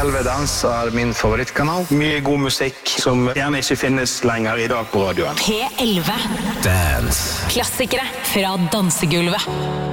P11 Dans er min favorittkanal. Mye god musikk som gjerne ikke finnes lenger I dag på radioen. P11 Dance. Klassikere fra dansegulvet.